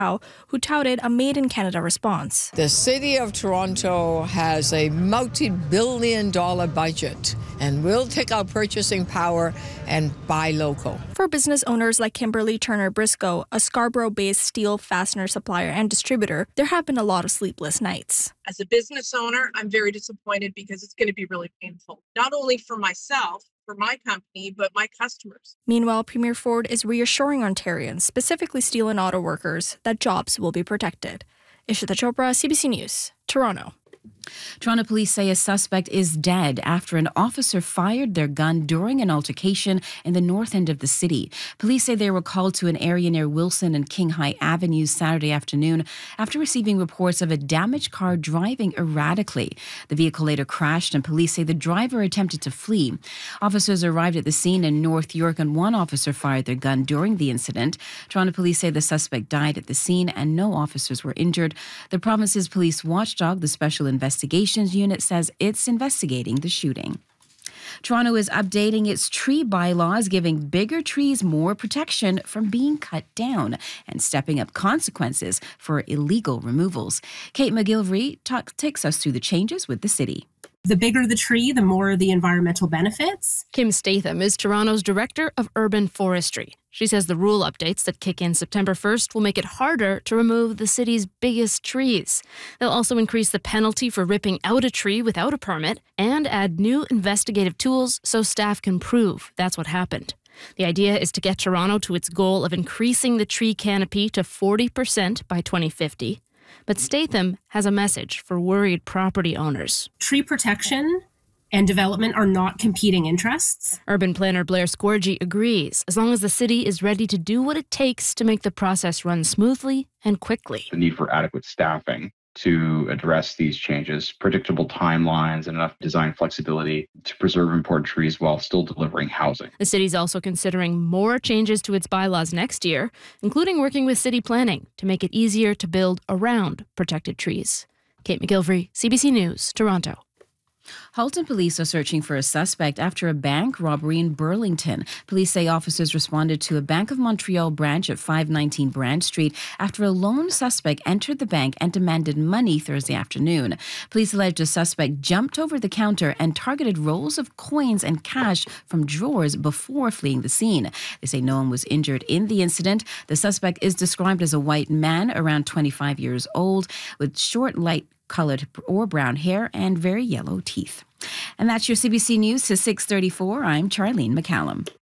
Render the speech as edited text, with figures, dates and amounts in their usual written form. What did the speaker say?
who touted a made-in-Canada response. The City of Toronto has a multi-billion-dollar budget, and we'll take our purchasing power and buy local. For business owners like Kimberly Turner Briscoe, a Scarborough-based steel fastener supplier and distributor, there have been a lot of sleepless nights. As a business owner, I'm very disappointed because it's going to be really painful, not only for myself, for my company, but my customers. Meanwhile, Premier Ford is reassuring Ontarians, specifically steel and auto workers, that jobs will be protected. Ishita Chopra, CBC News, Toronto. Toronto police say a suspect is dead after an officer fired their gun during an altercation in the north end of the city. Police say they were called to an area near Wilson and King High Avenues Saturday afternoon after receiving reports of a damaged car driving erratically. The vehicle later crashed and police say the driver attempted to flee. Officers arrived at the scene in North York and one officer fired their gun during the incident. Toronto police say the suspect died at the scene and no officers were injured. The province's police watchdog, the Special Investigations Unit, says it's investigating the shooting. Toronto is updating its tree bylaws, giving bigger trees more protection from being cut down and stepping up consequences for illegal removals. Kate McGilvery takes us through the changes with the city. The bigger the tree, the more the environmental benefits. Kim Statham is Toronto's Director of Urban Forestry. She says the rule updates that kick in September 1st will make it harder to remove the city's biggest trees. They'll also increase the penalty for ripping out a tree without a permit and add new investigative tools so staff can prove that's what happened. The idea is to get Toronto to its goal of increasing the tree canopy to 40% by 2050. But Statham has a message for worried property owners. Tree protection and development are not competing interests. Urban planner Blair Scorgie agrees, as long as the city is ready to do what it takes to make the process run smoothly and quickly. The need for adequate staffing to address these changes, predictable timelines, and enough design flexibility to preserve important trees while still delivering housing. The city's also considering more changes to its bylaws next year, including working with city planning to make it easier to build around protected trees. Kate McGilvery, CBC News, Toronto. Halton police are searching for a suspect after a bank robbery in Burlington. Police say officers responded to a Bank of Montreal branch at 519 Brand Street after a lone suspect entered the bank and demanded money Thursday afternoon. Police alleged a suspect jumped over the counter and targeted rolls of coins and cash from drawers before fleeing the scene. They say no one was injured in the incident. The suspect is described as a white man around 25 years old with short, light-colored or brown hair and very yellow teeth. And that's your CBC News to 6:34. I'm Charlene McCallum.